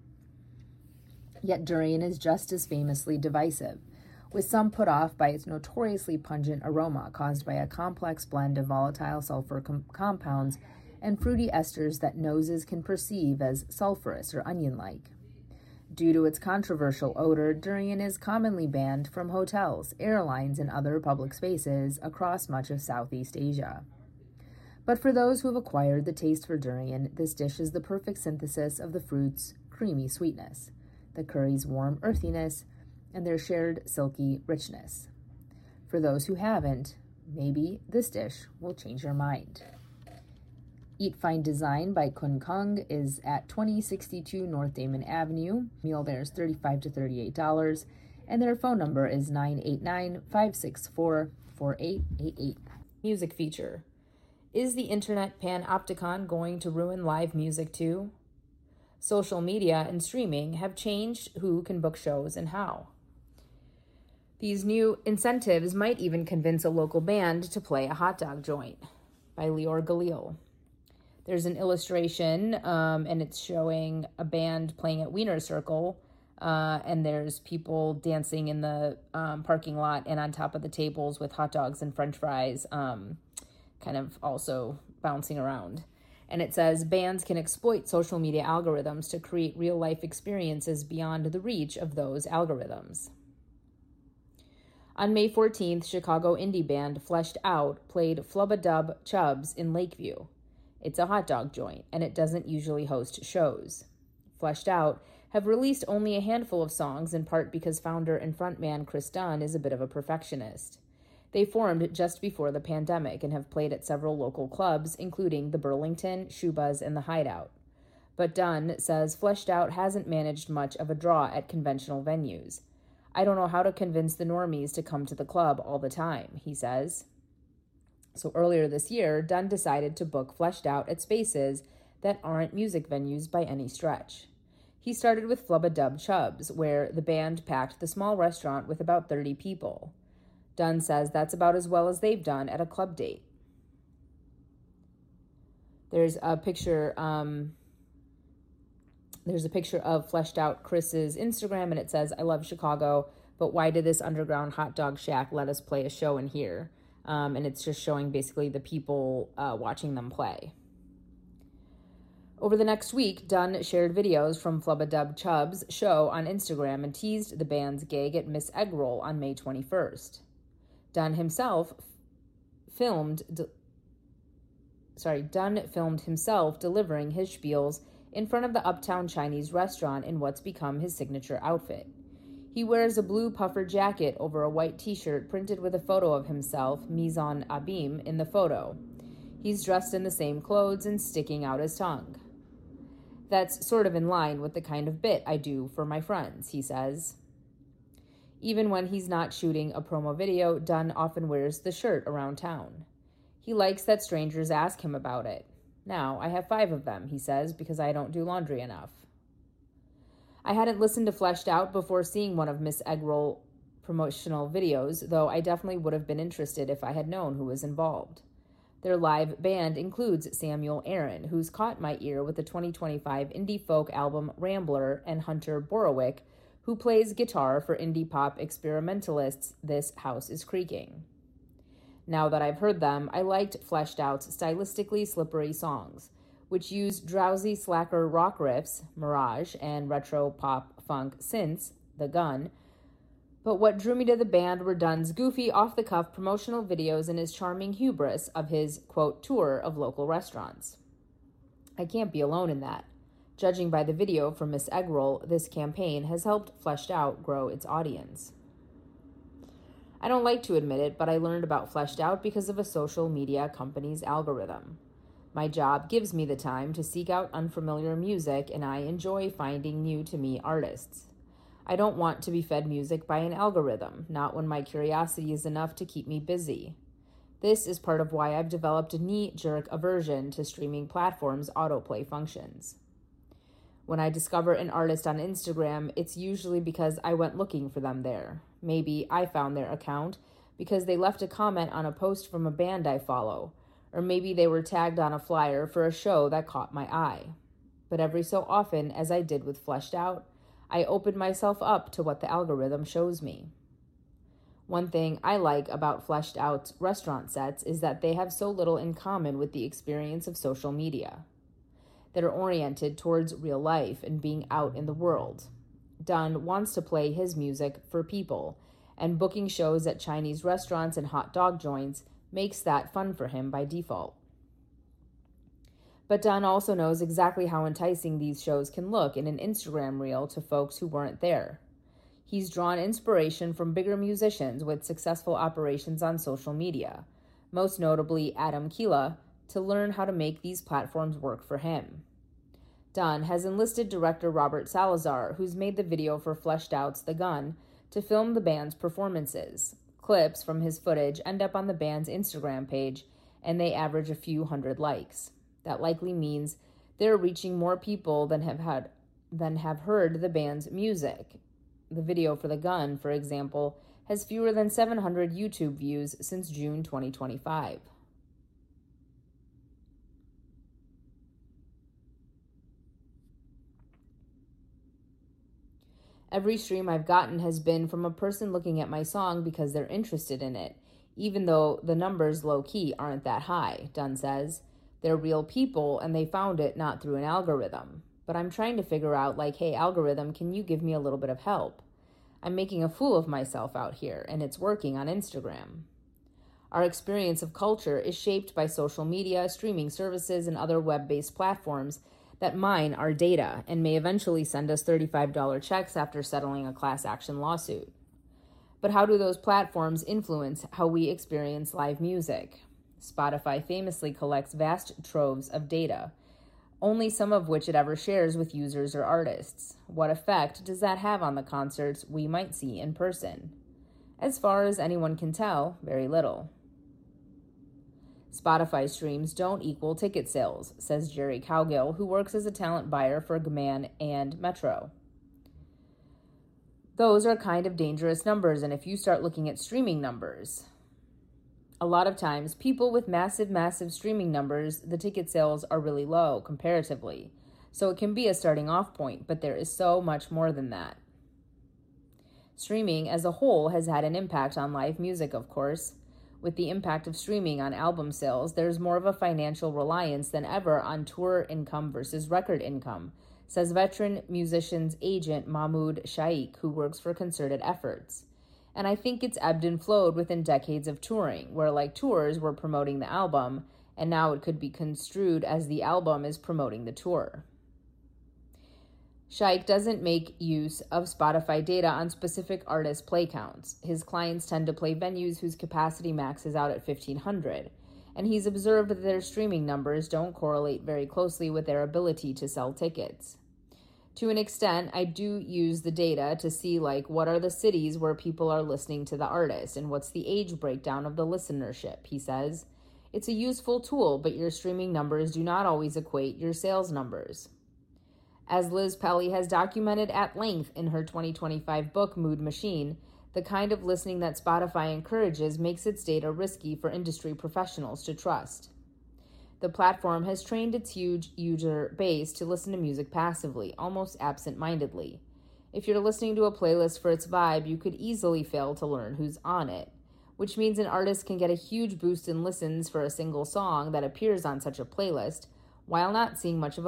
Yet durian is just as famously divisive, with some put off by its notoriously pungent aroma caused by a complex blend of volatile sulfur com- compounds and fruity esters that noses can perceive as sulfurous or onion-like. Due to its controversial odor, durian is commonly banned from hotels, airlines, and other public spaces across much of Southeast Asia. But for those who have acquired the taste for durian, this dish is the perfect synthesis of the fruit's creamy sweetness, the curry's warm earthiness, and their shared silky richness. For those who haven't, maybe this dish will change your mind. Eat Fine Design by Kun Kung is at twenty sixty-two North Damon Avenue. Meal there is thirty-five to thirty-eight dollars, and their phone number is nine eight nine, five six four, four eight eight eight. Music feature. Is the internet panopticon going to ruin live music too? Social media and streaming have changed who can book shows and how. These new incentives might even convince a local band to play a hot dog joint, by Lior Galil. There's an illustration, um, and it's showing a band playing at Wiener Circle, uh, and there's people dancing in the um, parking lot and on top of the tables with hot dogs and french fries, um, kind of also bouncing around. And it says, bands can exploit social media algorithms to create real-life experiences beyond the reach of those algorithms. On May fourteenth, Chicago indie band Fleshed Out played Flubba Dub Chubs in Lakeview. It's a hot dog joint, and it doesn't usually host shows. Fleshed Out have released only a handful of songs, in part because founder and frontman Chris Dunn is a bit of a perfectionist. They formed just before the pandemic and have played at several local clubs, including the Burlington, Shuba's, and the Hideout. But Dunn says Fleshed Out hasn't managed much of a draw at conventional venues. I don't know how to convince the normies to come to the club all the time, he says. So earlier this year, Dunn decided to book Fleshed Out at spaces that aren't music venues by any stretch. He started with Flubba Dub Chubs, where the band packed the small restaurant with about thirty people. Dunn says that's about as well as they've done at a club date. There's a picture, um, there's a picture of Fleshed Out Chris's Instagram, and it says, I love Chicago, but why did this underground hot dog shack let us play a show in here? Um, and it's just showing basically the people uh, watching them play. Over the next week, Dunn shared videos from Flubba Dub Chub's show on Instagram and teased the band's gig at Miss Eggroll on May twenty-first. Dunn himself filmed, de- sorry, Dunn filmed himself delivering his spiels in front of the Uptown Chinese restaurant in what's become his signature outfit. He wears a blue puffer jacket over a white t-shirt printed with a photo of himself, Mizan Abim, in the photo. He's dressed in the same clothes and sticking out his tongue. That's sort of in line with the kind of bit I do for my friends, he says. Even when he's not shooting a promo video, Dunn often wears the shirt around town. He likes that strangers ask him about it. Now, I have five of them, he says, because I don't do laundry enough. I hadn't listened to Fleshed Out before seeing one of Miss Eggroll promotional videos, though I definitely would have been interested if I had known who was involved. Their live band includes Samuel Aaron, who's caught my ear with the twenty twenty-five indie folk album Rambler, and Hunter Borowick, who plays guitar for indie pop experimentalists This House is Creaking. Now that I've heard them, I liked Fleshed Out's stylistically slippery songs, which use drowsy slacker rock riffs, Mirage, and retro pop funk synths, The Gun. But what drew me to the band were Dunn's goofy, off-the-cuff promotional videos and his charming hubris of his, quote, tour of local restaurants. I can't be alone in that. Judging by the video from Miss Eggroll, this campaign has helped Fleshed Out grow its audience. I don't like to admit it, but I learned about Fleshed Out because of a social media company's algorithm. My job gives me the time to seek out unfamiliar music, and I enjoy finding new-to-me artists. I don't want to be fed music by an algorithm, not when my curiosity is enough to keep me busy. This is part of why I've developed a knee-jerk aversion to streaming platforms' autoplay functions. When I discover an artist on Instagram, it's usually because I went looking for them there. Maybe I found their account because they left a comment on a post from a band I follow, or maybe they were tagged on a flyer for a show that caught my eye. But every so often, as I did with Fleshed Out, I open myself up to what the algorithm shows me. One thing I like about Fleshed Out's restaurant sets is that they have so little in common with the experience of social media. They're oriented towards real life and being out in the world. Dunn wants to play his music for people, and booking shows at Chinese restaurants and hot dog joints makes that fun for him by default. But Dunn also knows exactly how enticing these shows can look in an Instagram reel to folks who weren't there. He's drawn inspiration from bigger musicians with successful operations on social media, most notably Adam Kila, to learn how to make these platforms work for him. Dunn has enlisted director Robert Salazar, who's made the video for Fleshed Out's The Gun, to film the band's performances. Clips from his footage end up on the band's Instagram page, and they average a few hundred likes. That likely means they're reaching more people than have had than have heard the band's music. The video for The Gun, for example, has fewer than seven hundred YouTube views since June twenty twenty-five. Every stream I've gotten has been from a person looking at my song because they're interested in it, even though the numbers low-key aren't that high, Dunn says. They're real people, and they found it not through an algorithm. But I'm trying to figure out, like, hey, algorithm, can you give me a little bit of help? I'm making a fool of myself out here, and it's working on Instagram. Our experience of culture is shaped by social media, streaming services, and other web-based platforms that mine our data and may eventually send us thirty-five dollars checks after settling a class action lawsuit. But how do those platforms influence how we experience live music? Spotify famously collects vast troves of data, only some of which it ever shares with users or artists. What effect does that have on the concerts we might see in person? As far as anyone can tell, very little. Spotify streams don't equal ticket sales, says Jerry Cowgill, who works as a talent buyer for Gaman and Metro. Those are kind of dangerous numbers, and if you start looking at streaming numbers, a lot of times, people with massive, massive streaming numbers, the ticket sales are really low comparatively. So it can be a starting off point, but there is so much more than that. Streaming as a whole has had an impact on live music, of course. With the impact of streaming on album sales, there's more of a financial reliance than ever on tour income versus record income, says veteran musician's agent Mahmoud Shaikh, who works for Concerted Efforts. And I think it's ebbed and flowed within decades of touring, where like tours were promoting the album, and now it could be construed as the album is promoting the tour. Shaikh doesn't make use of Spotify data on specific artist play counts. His clients tend to play venues whose capacity maxes out at fifteen hundred, and he's observed that their streaming numbers don't correlate very closely with their ability to sell tickets. To an extent, I do use the data to see, like, what are the cities where people are listening to the artist and what's the age breakdown of the listenership, he says. It's a useful tool, but your streaming numbers do not always equate your sales numbers. As Liz Pelly has documented at length in her twenty twenty-five book, Mood Machine, The kind of listening that Spotify encourages makes its data risky for industry professionals to trust. The platform has trained its huge user base to listen to music passively, almost absent-mindedly. If you're listening to a playlist for its vibe, you could easily fail to learn who's on it, which means an artist can get a huge boost in listens for a single song that appears on such a playlist, while not seeing much of